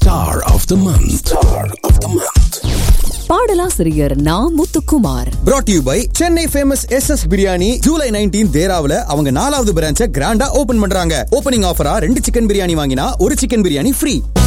Star of the Month. Star of the Month. பாடலாசிரியர் நா Muthukumar. brought to you by Chennai famous SS biryani. July 19 தேராவுல அவங்க 4வது பிரான்ச்சை கிராண்டா ஓபன் பண்றாங்க. ஓபனிங் ஆஃபரா 2 சிக்கன் பிரியாணி வாங்கினா 1 சிக்கன் பிரியாணி ஃப்ரீ.